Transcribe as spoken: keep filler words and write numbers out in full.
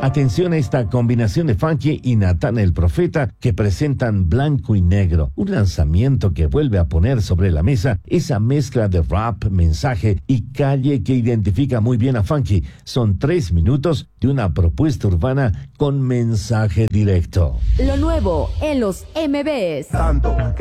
Atención a esta combinación de Funky y Natán el Profeta que presentan Blanco y Negro, un lanzamiento que vuelve a poner sobre la mesa esa mezcla de rap, mensaje y calle que identifica muy bien a Funky. Son tres minutos de una propuesta urbana con mensaje directo. Lo nuevo en los M Vs. Tanto que